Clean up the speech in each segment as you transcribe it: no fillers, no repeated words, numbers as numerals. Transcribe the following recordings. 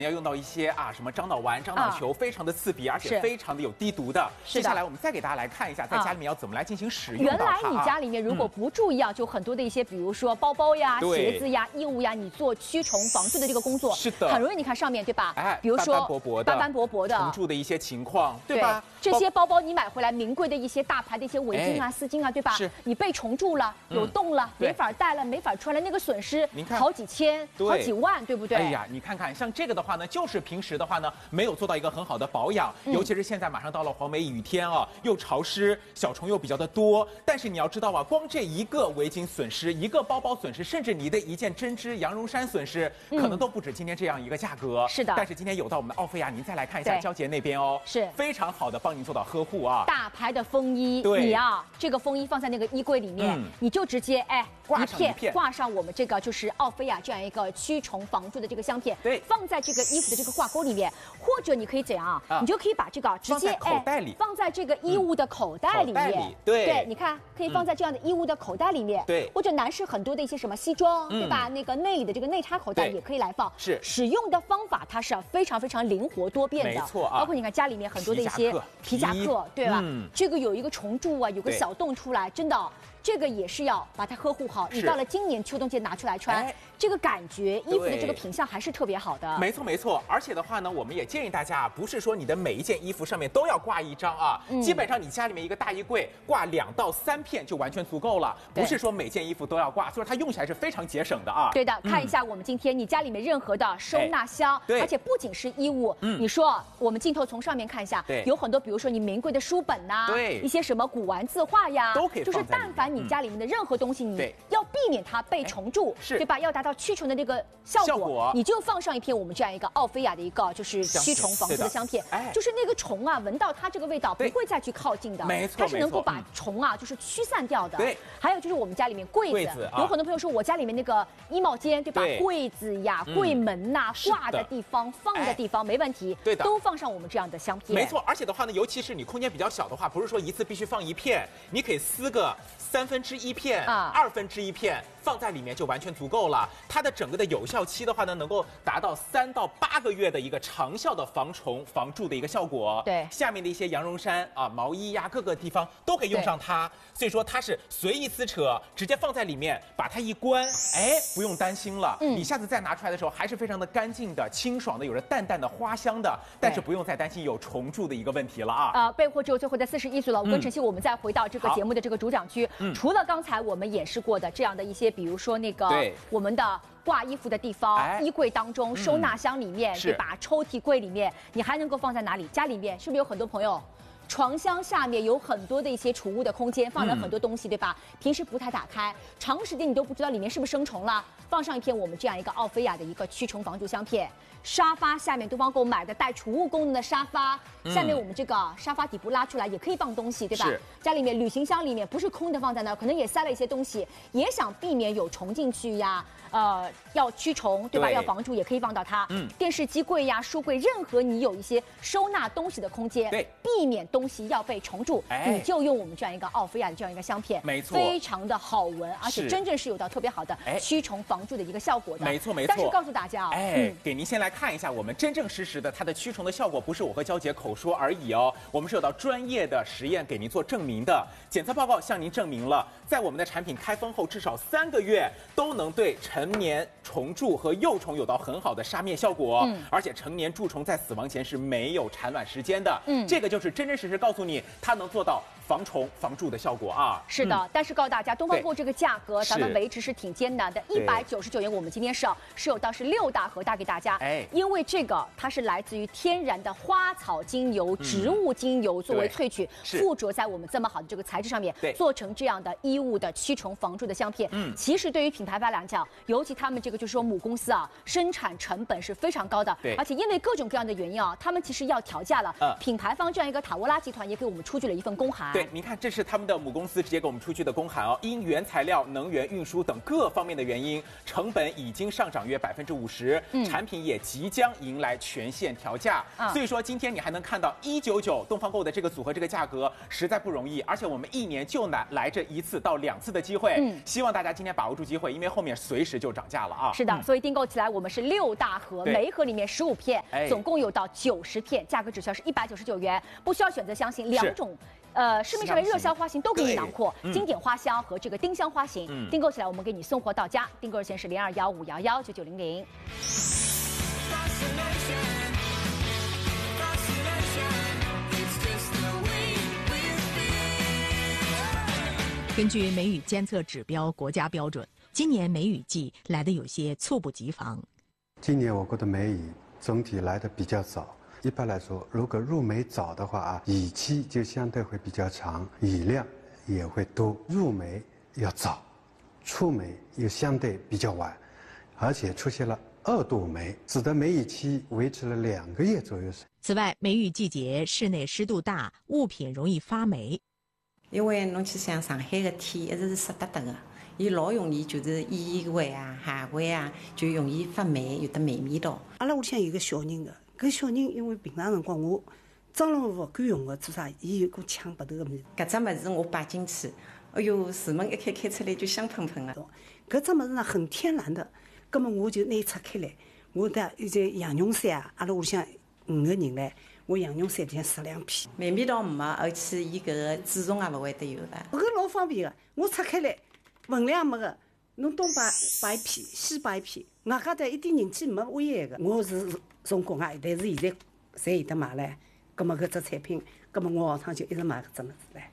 要用到一些什么樟脑丸、樟脑球，非常的刺鼻，而且非常的有低毒的。接下来我们再给大家来看一下，在家里面要怎么来进行使用。 原来你家里面如果不注意就很多的一些，比如说包包呀、鞋子呀、衣物呀，你做驱虫防蛀的这个工作， 是的， 很容易你看上面对吧？比如说斑斑驳驳的虫蛀的一些情况，对吧？ 这些包包你买回来名贵的一些大牌的一些围巾啊、丝巾啊，对吧？ 是， 你被虫蛀了，有洞了，没法戴了，没法穿了，那个损失好几千、好几万，对不对？ 哎呀，你看看，像这个的话呢，就是平时的话呢，没有做到一个很好的保养，尤其是现在马上到了黄梅雨天又潮湿，小虫又比较的多。但是你要知道光这一个围巾损失，一个包包损失，甚至你的一件针织羊绒衫损失，可能都不止今天这样一个价格。 是的。 但是今天有到我们的奥菲亚，您再来看一下娇杰那边是非常好的帮您做到呵护大牌的风衣，你这个风衣放在那个衣柜里面，你就直接挂上我们这个就是奥菲亚这样一个驱虫防蛀的这个香片，放在这个衣服的这个挂钩里面，或者你可以怎样你就可以把这个直接口袋里放在这个衣物的口袋里面，对，你看可以放在这样的衣物的口袋里面，或者男士很多的一些什么西装，对吧？那个内里的这个内插口袋也可以来放， 是使用的方法它是非常非常灵活多变的， 没错包括你看家里面很多的一些皮夹克，对吧？这个有一个虫蛀有个小洞出来，真的。这个也是要把它呵护好，你到了今年秋冬季拿出来穿，这个感觉衣服的这个品相还是特别好的。 没错没错，而且的话呢，我们也建议大家不是说你的每一件衣服上面都要挂一张基本上你家里面一个大衣柜挂2到3片就完全足够了，不是说每件衣服都要挂，所以它用起来是非常节省的对的，看一下我们今天你家里面任何的收纳箱，而且不仅是衣物，你说我们镜头从上面看一下，有很多比如说你名贵的书本呐，一些什么古玩字画呀， 都可以放在里面， 就是但凡你家里面的任何东西，你要避免它被虫蛀，对吧？要达到驱虫的那个效果，你就放上一片我们这样一个奥菲亚的一个就是驱虫防蛀的香片，就是那个虫闻到它这个味道不会再去靠近的， 没错， 它是能够把虫就是驱散掉的。 对， 还有就是我们家里面柜子，有很多朋友说我家里面那个衣帽间，对吧？柜子呀、柜门呐、挂的地方、放的地方没问题， 对的， 都放上我们这样的香片。 没错，而且的话呢，尤其是你空间比较小的话，不是说一次必须放1片，你可以撕个1/3片、1/2片放在里面就完全足够了。它的整个的有效期的话呢，能够达到3到8个月的一个长效的防虫防蛀的一个效果。 对， 下面的一些羊绒衫毛衣呀，各个地方都可以用上它。所以说它是随意撕扯，直接放在里面，把它一关，不用担心了。你下次再拿出来的时候，还是非常的干净的、清爽的，有着淡淡的花香的，但是不用再担心有虫蛀的一个问题了备货只有最后的41组了。我跟晨曦，我们再回到这个节目的这个主讲区。除了刚才我们演示过的这样的一些，比如说那个我们的挂衣服的地方，衣柜当中、收纳箱里面，对吧？抽屉柜里面，你还能够放在哪里？家里面是不是有很多朋友？床箱下面有很多的一些储物的空间，放了很多东西，对吧？平时不太打开，长时间你都不知道里面是不是生虫了。放上一片我们这样一个奥菲亚的一个驱虫防蛀香片。沙发下面东方购买的带储物功能的沙发，下面我们这个沙发底部拉出来也可以放东西，对吧？家里面旅行箱里面不是空的放在那儿，可能也塞了一些东西，也想避免有虫进去呀，要驱虫，对吧？要防蛀也可以放到它。电视机柜呀、书柜，任何你有一些收纳东西的空间，避免东西要被虫蛀，你就用我们这样一个奥菲亚的这样一个香片， 没错， 非常的好闻，而且真正是有到特别好的驱虫防蛀的一个效果的。 没错没错。 但是告诉大家给您先来看一下我们真正实的它的驱虫的效果，不是我和娇姐口说而已我们是有到专业的实验给您做证明的。检测报告向您证明了，在我们的产品开封后至少3个月都能对成年虫蛀和幼虫有到很好的杀灭效果，而且成年蛀虫在死亡前是没有产卵时间的。这个就是真真实实告诉你它能做到防虫防蛀的效果是的，但是告诉大家，东方购这个价格咱们维持是挺艰难的，199元，我们今天是有到是6大盒带给大家。因为这个它是来自于天然的花草精油、植物精油作为萃取，附着在我们这么好的这个材质上面，做成这样的衣物的驱虫防蛀的香片。其实对于品牌方来讲，尤其他们这个就是说母公司生产成本是非常高的，而且因为各种各样的原因他们其实要调价了。品牌方这样一个塔沃拉拉集团也给我们出具了一份公函。 对，您看，这是他们的母公司直接给我们出具的公函哦。因原材料、能源运输等各方面的原因，成本已经上涨约50%，产品也即将迎来全线调价。所以说，今天你还能看到199东方购的这个组合这个价格实在不容易，而且我们1年就来这1次到2次的机会。希望大家今天把握住机会，因为后面随时就涨价了啊。 是的，所以订购起来我们是6大盒，每一盒里面15片，总共有到90片，价格只需要是199元，不需要选择香型，2种。市面上的热销花型都给你囊括，经典花香和这个丁香花型，订购起来我们给你送货到家。订购热线是0215119900。 根据梅雨监测指标国家标准，今年梅雨季来得有些猝不及防。 今年我国的梅雨总体来得比较早。一般来说，如果入梅早的话啊，雨期就相对会比较长，雨量也会多。入梅要早，出梅又相对比较晚，而且出现了2度梅，使得梅雨期维持了2个月左右。 此外，梅雨季节室内湿度大，物品容易发霉。 因为侬去想上海的天一直是湿哒哒的，伊老容易就是衣柜啊、鞋柜啊，就容易发霉，有的霉味道。 阿拉屋里向有个小人的。搿小人因为平常辰光我装了勿敢用的，做啥？伊有股抢白头的物事。 搿只物事我摆进去，哎哟，厨门一开出来就香喷喷的。 搿只物事呢很天然的，葛么我就拿伊拆开来，我带一只羊绒衫啊，阿拉屋里向5个人唻，我羊绒衫里向塞2片。 霉味道没，而且伊搿个蛀虫也勿会得有的。 搿老方便的，我拆开来，分量没个，侬东摆一片，西摆一片，外加的一点人气没危害的。我是从国外，但是现在侪有得买唻。葛么搿只产品，葛么我学堂就一直买搿只物事唻。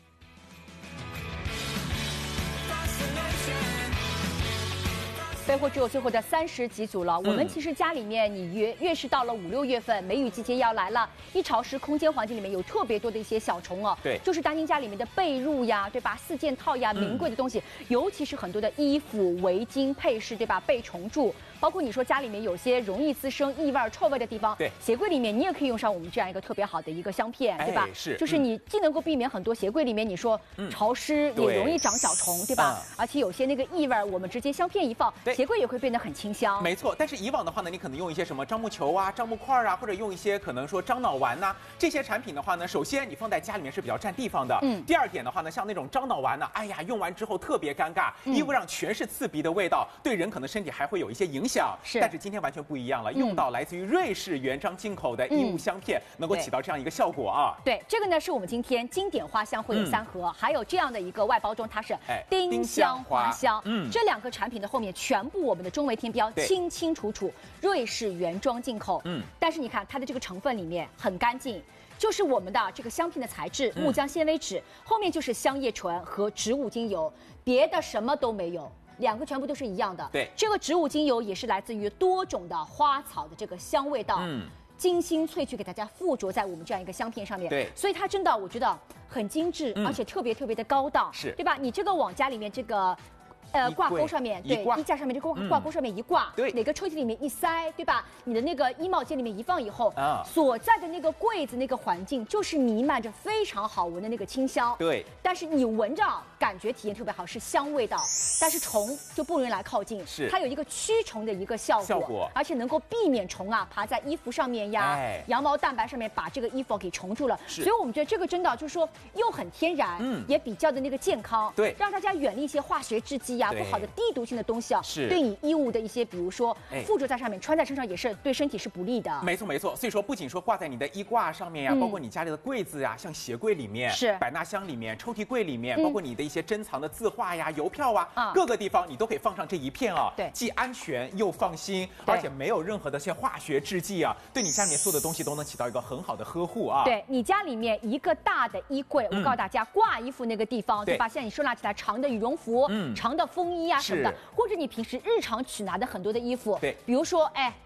备货只有最后的30几组了。我们其实家里面，你越是到了5、6月份，梅雨季节要来了，一潮湿，空间环境里面有特别多的一些小虫哦。 对， 就是担心家里面的被褥呀，对吧？4件套呀，名贵的东西，尤其是很多的衣服、围巾、配饰，对吧？被虫蛀。包括你说家里面有些容易滋生异味、臭味的地方， 对， 鞋柜里面你也可以用上我们这样一个特别好的一个香片，对吧？ 是， 就是你既能够避免很多鞋柜里面你说潮湿，也容易长小虫，对吧？而且有些那个异味，我们直接香片一放，鞋柜也会变得很清香。 没错，但是以往的话呢，你可能用一些什么樟木球啊、樟木块啊，或者用一些可能说樟脑丸呐，这些产品的话呢，首先你放在家里面是比较占地方的，第二点的话呢，像那种樟脑丸呢，哎呀，用完之后特别尴尬，衣服上全是刺鼻的味道，对人可能身体还会有一些影响。但是今天完全不一样了，用到来自于瑞士原装进口的衣物香片，能够起到这样一个效果啊。 对，这个呢是我们今天经典花香会有3盒，还有这样的一个外包装，它是丁香花香。这2个产品的后面全部我们的中维天标清清楚楚，瑞士原装进口。但是你看它的这个成分里面很干净。就是我们的这个香片的材质，木浆纤维纸，后面就是香叶醇和植物精油，别的什么都没有。2个全部都是一样的。 对， 这个植物精油也是来自于多种的花草的这个香味道，精心萃取给大家附着在我们这样一个香片上面。 对， 所以它真的我觉得很精致，而且特别的高档， 是对吧？你这个往家里面这个。挂钩上面，对，衣架上面这个挂钩上面一挂， 对， 哪个抽屉里面一塞，对吧？你的那个衣帽间里面一放以后，所在的那个柜子那个环境就是弥漫着非常好闻的那个清香， 对。 但是你闻着感觉体验特别好，是香味道，但是虫就不容易来靠近， 是它有一个驱虫的一个效果，而且能够避免虫啊爬在衣服上面呀、羊毛蛋白上面把这个衣服给虫住了。所以我们觉得这个真的就是说又很天然，也比较的那个健康， 对， 让大家远离一些化学制剂呀。不好的低毒性的东西啊， 是对你衣物的一些，比如说附着在上面，穿在身上也是对身体是不利的。 没错没错，所以说不仅说挂在你的衣挂上面呀，包括你家里的柜子呀，像鞋柜里面、 是百纳箱里面、抽屉柜里面，包括你的一些珍藏的字画呀、邮票啊，各个地方你都可以放上这一片啊， 对， 既安全又放心，而且没有任何的些化学制剂啊，对你家里面所有的东西都能起到一个很好的呵护啊。 对你家里面一个大的衣柜，我告诉大家，挂衣服那个地方，对吧？现在你收纳起来长的羽绒服、长的风衣啊什么的，或者你平时日常取拿的很多的衣服， 对， 比如说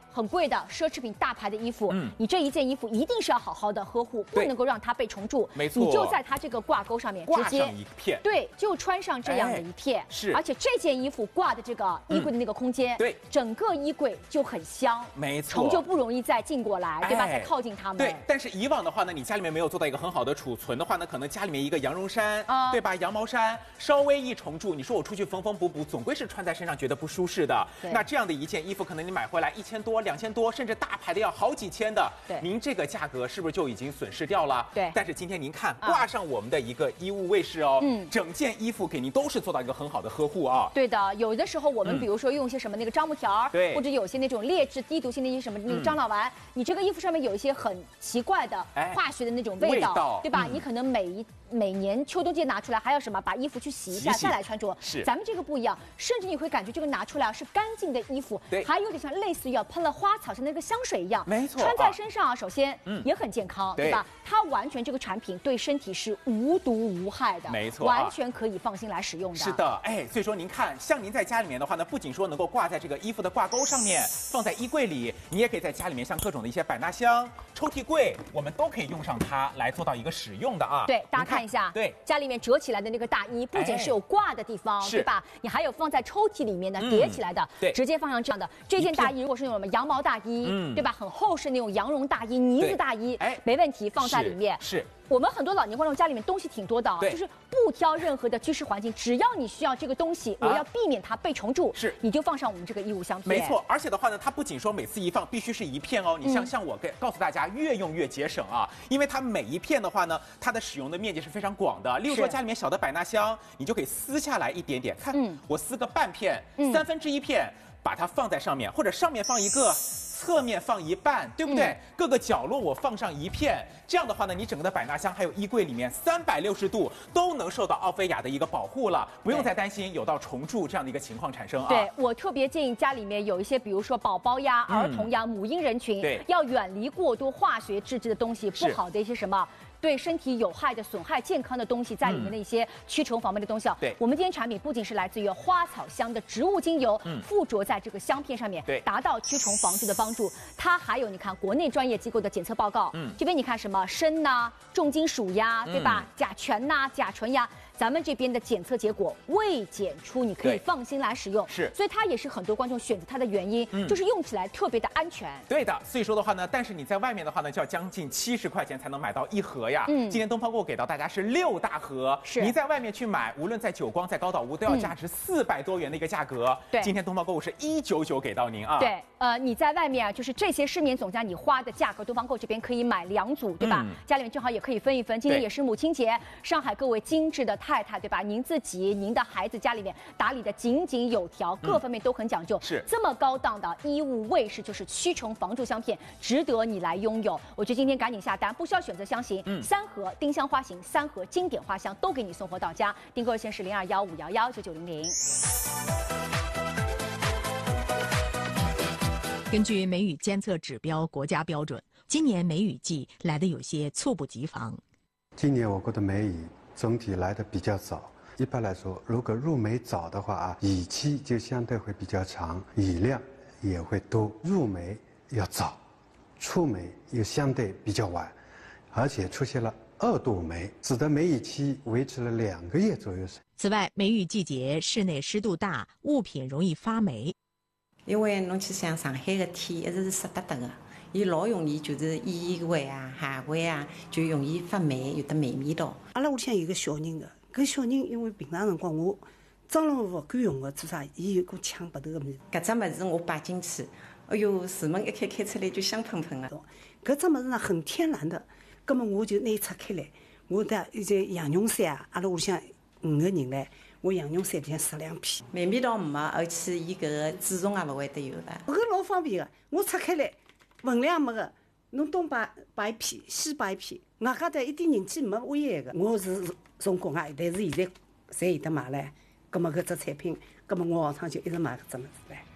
很贵的奢侈品大牌的衣服，你这一件衣服一定是要好好的呵护，不能够让它被虫蛀。 没错， 你就在它这个挂钩上面挂上一片， 对，就穿上这样的一片。 是， 而且这件衣服挂的这个衣柜的那个空间， 对， 整个衣柜就很香， 没错， 虫就不容易再进过来，对吧？再靠近它们。 对，但是以往的话呢，你家里面没有做到一个很好的储存的话呢，可能家里面一个羊绒衫，对吧？羊毛衫稍微一虫蛀，你说我出去缝缝补补，总归是穿在身上觉得不舒适的。那这样的一件衣服，可能你买回来1000多、2000多，甚至大牌的要好几千的，您这个价格是不是就已经损失掉了？ 对。 但是今天您看，挂上我们的一个衣物卫士哦，整件衣服给您都是做到一个很好的呵护啊。 对的，有的时候我们比如说用一些什么那个樟木条， 对， 或者有些那种劣质低毒性的一些什么那个樟脑丸，你这个衣服上面有一些很奇怪的化学的那种味道，对吧？你可能每年秋冬季拿出来还要什么，把衣服去洗一下再来穿着。 是， 咱们这个不一样，甚至你会感觉这个拿出来是干净的衣服， 对， 还有点像类似于喷了花草像那个香水一样， 没错， 穿在身上啊，首先也很健康，对吧？它完全这个产品对身体是无毒无害的， 没错， 完全可以放心来使用的。 是的，所以说您看，像您在家里面的话呢，不仅说能够挂在这个衣服的挂钩上面，放在衣柜里，你也可以在家里面像各种的一些百纳箱、抽屉柜，我们都可以用上它来做到一个使用的啊。 对，大家看一下， 对， 家里面折起来的那个大衣，不仅是有挂的地方，对吧？你还有放在抽屉里面的叠起来的， 对， 直接放上这样的。这件大衣如果是那种羊毛大衣，对吧？很厚实那种羊绒大衣、呢子大衣，没问题，放在里面。 是。 我们很多老年观众家里面东西挺多的，就是不挑任何的居室环境，只要你需要这个东西，我要避免它被虫蛀， 是， 你就放上我们这个衣物香片。 没错，而且的话呢，它不仅说每次一放必须是一片哦，你像我告诉大家，越用越节省啊，因为它每一片的话呢，它的使用的面积是非常广的。例如说家里面小的百纳箱，你就可以撕下来一点点，看，我撕个半片、1/3片，把它放在上面，或者上面放一个。侧面放一半，对不对？各个角落我放上一片，这样的话呢，你整个的百纳箱还有衣柜里面360度都能受到奥菲亚的一个保护了，不用再担心有到虫蛀这样的一个情况产生啊。 对，我特别建议家里面有一些，比如说宝宝呀、儿童呀、母婴人群，要远离过多化学制剂的东西，不好的一些什么。对身体有害的、损害健康的东西在里面的一些驱虫防霉的东西。 对， 我们今天产品不仅是来自于花草香的植物精油，附着在这个香片上面，达到驱虫防治的帮助。它还有你看国内专业机构的检测报告，这边你看什么砷呐、重金属呀，对吧？甲醛呐、甲醇呀。咱们这边的检测结果未检出，你可以放心来使用。 是， 所以它也是很多观众选择它的原因，就是用起来特别的安全。 对的，所以说的话呢，但是你在外面的话呢，就要将近70块钱才能买到一盒呀。今天东方购给到大家是6大盒，您在外面去买，无论在久光、在高岛屋，都要价值400多元的一个价格。对，今天东方购物是199给到您啊。 对，你在外面啊，就是这些市面总价你花的价格，东方购这边可以买2组，对吧？家里面正好也可以分一分。今天也是母亲节，上海各位精致的太太，对吧？您自己、您的孩子家里面打理的井井有条，各方面都很讲究。 是这么高档的衣物卫士，就是驱虫防蛀香片，值得你来拥有。我觉得今天赶紧下单，不需要选择香型，3盒丁香花型，3盒经典花香都给你送货到家。订购热线是0215119900。 根据梅雨监测指标国家标准，今年梅雨季来得有些猝不及防。 今年我国的梅雨总体来得比较早。一般来说，如果入梅早的话雨期就相对会比较长，雨量也会多。入梅要早，出梅又相对比较晚，而且出现了2度梅，使得梅雨期维持了2个月左右。 此外，梅雨季节室内湿度大，物品容易发霉。 因为侬去想上海的天一直是湿哒哒的，伊老容易就是衣柜啊、鞋柜啊，就容易发霉，有得霉味道。 阿拉屋里向有个小人的，搿小人因为平常辰光我装了勿敢用的，做啥？伊有股抢白头的物事。 搿只物事我摆进去，哎哟，厨门一开出来就香喷喷的。 搿只物事呢很天然的，葛末我就拿伊拆开来，我的一件羊绒衫啊，阿拉屋里向5个人唻。我羊绒衫里向塞2片， 霉味道没，而且伊搿个蛀虫也勿会得有的。 搿老方便的，我拆开来，分量没个，侬东摆一片，西摆一片，外加的一点人气没危害个。我是从国外，但是现在侪有得买唻。葛末搿只产品，葛末我下趟就一直买搿只物事唻。